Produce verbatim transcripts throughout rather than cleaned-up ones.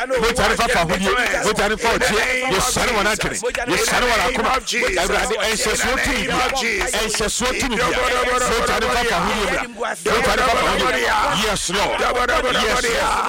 Mojani fa fa hudi, mojani fa otie, yesane wana twene, yesane wana akoma. Awurade ensesuo tumi bi, ensesuo tumi bi. Mojani fa fa hudi bra, mojani fa fa hudi. Yes Lord, yes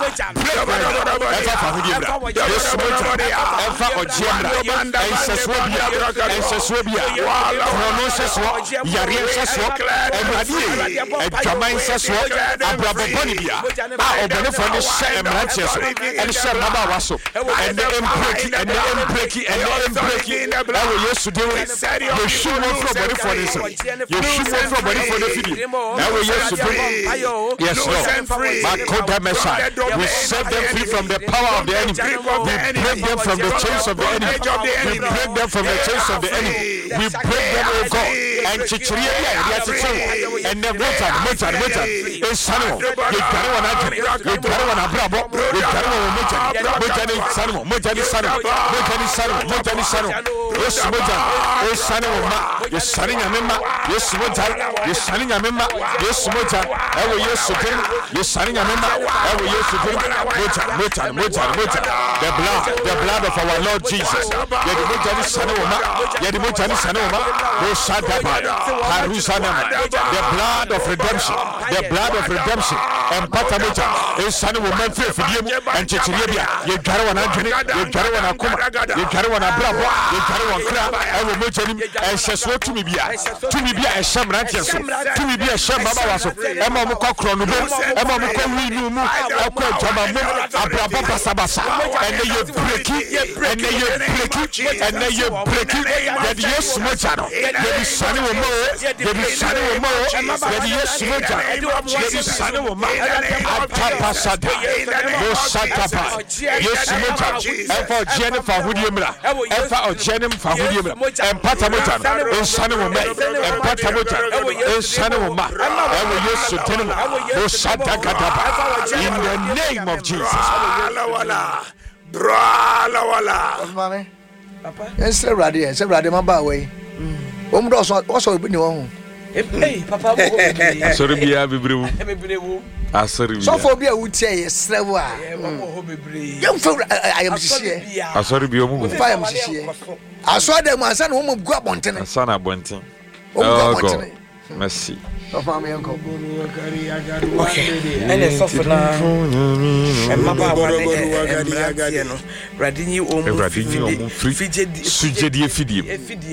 Lord. Efa fa hudi bra, yes mojani. Efa otie bra, ensesuo bi, ensesuo bi. Krono ensesuo, yare ensesuo, Awurade edwama ensesuo, abraboboni bi. Ah obone for ne hye emrantie so, ene hye maba waso, ene embreki, ene embreki, ene embreki. Awo Yesu dewe, Yesu mo fro body for this. Yesu mo fro body for the fidi. Awo Yesu dewe. Yes Lord. Makoda Messiah. We set them free from the power of the enemy. We break them from the chains of the enemy. We break them from the chains of the enemy. We break them, oh God. And chichiriya ya chichiriya. And the motan, motan, motan. Esano. You carry one agony. You carry one abrabo. You carry one motan. Motan is sano. Motan is sano. Motan is sano. Motan is sano. Yes, motan. Yes, sano ma. Yes, sano nyamema. Yes, motan. Yes, sano nyamema. Yes, motan. Ewo yes, sutrim. Yes, sano nyamema. Ewo yes, sutrim. Motan, motan, motan, motan. The blood, the blood of our Lord Jesus. Yedi motan is sano ma. Yedi motan is sano ma. No shadaba. Harusanama. The blood of redemption. The blood of redemption. And patamota. Is sano ma fe fidiemu. And chichiriya. You carry one agony. You carry one akuma. You carry one abrabo. You carry one kra. Ewo motan and sesuo tumi bia. Tumi bia e sham rantie so. Tumi bia e sham baba waso. Ema mo kokro no bo. Ema mo ko wi nu mu. Akwa jama mo. Abrabo basabasa. And you break it. And you break it. And you break it. That yes mochano. That is sani wo mo. That is sani wo mo. That yes mochano. That is sani wo ma. Atapasada. No satapa. Yes mochano. Efa Jennifer Hudiemra. Efa Jennifer Hudiemra. Empata mochano. En sani wo me. Empata mochano. En sani wo ma. Ewo Yesu tenema. No satakatapa. In the name of Jesus. Wala Brala wala. Mame. Papa. Yes, ready. Yes, ready. My boy. Um, do so. What's all been on? Hey, Papa. Sorry, be a bibrew. Ah, sorry. So for be a would say yes, Lewa. Young folk, I am here. Ah, sorry, be a move. I am here. I saw them. My son, whom go up on ten. Son, I want him. Oh, God. Merci. Okay. And it's off now. And my papa, Radini, Radini, Fiji, Sujedi, Fidi,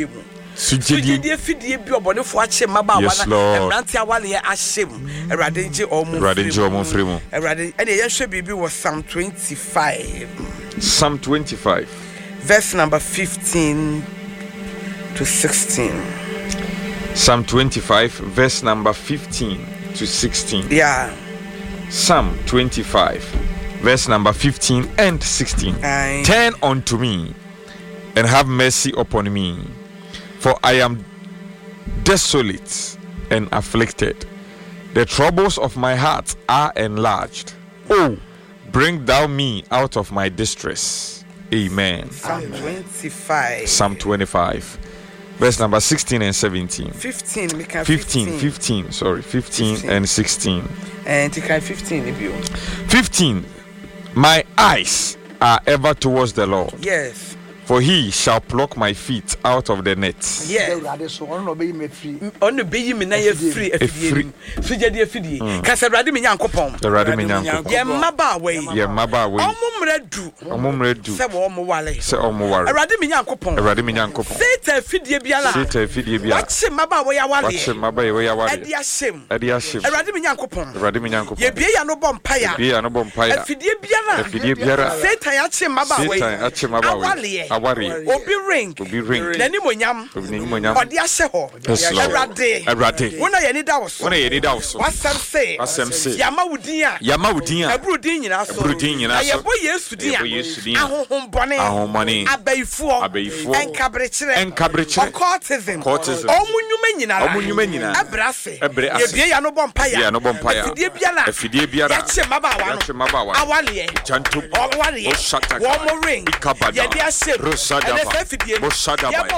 Sujedi, Fidi, Bobby, Watch him about one, and Rantia Ashim, a Radinji almost Radinji almost free. And the Yasha baby was Psalm twenty-five. Psalm twenty-five, verse number fifteen to sixteen. Psalm twenty-five, verse number fifteen to sixteen. Yeah. Psalm twenty-five, verse number fifteen and sixteen. Aye. Turn unto me and have mercy upon me, for I am desolate and afflicted. The troubles of my heart are enlarged. Oh, bring thou me out of my distress. Amen. Psalm twenty-five. Psalm twenty-five. Verse number sixteen and seventeen. fifteen, fifteen, fifteen, fifteen, sorry, fifteen, fifteen and sixteen. And take fifteen if you. fifteen. My eyes are ever towards the Lord. Yes. For he shall pluck my feet out of the nets. Yes. On the baby, me na free. Free. Free dey free. Kasa radi me nyankopon. Radi me nyankopon. Ye maba we. Ye maba we. Omumredu. Omumredu. Se wo mo wale. Se omo wale. Radi me nyankopon. Radi me nyankopon. Seta fidie biala. Seta fidie biala. Watch maba we ya wale. Watch maba we ya wale. Edi ashem. Edi ashem. Radi me nyankopon. Radi me nyankopon. Ye bie ya no bompaya. Bie ya no bompaya. Fidie biala. Fidie biala. Seta ya che maba we. Seta ya che maba we. Awale. Awale. Obi ring. Obi ring. Nani monyam. Nani monyam. Odi ahye ho. Erade. Erade. Wona ye ni da wo so. Wona ye ni da wo so. Wasam say. Wasam say. Yama wudin a. Yama wudin a. Abru din nyina so. Abru din nyina so. Ayebo Yesu din a. Ayebo Yesu din a. Ahohom bone. Ahohom bone. Abayifuo. Abayifuo. Enkabrekire. Enkabrekire. Occultism. Occultism. Omunyuma nyina. Omunyuma nyina. Ebrase. Ebrase. Ye bie ya no bompaya. Ye ya no bompaya. Efidie biara. Efidie biara. Yache mabawa no. Yache mabawa. Awale. Jantu. Awale. Oshata. Womo ring. Ikabada. Ye dia shape. Rosadaba. Ele se fidie. Rosadaba.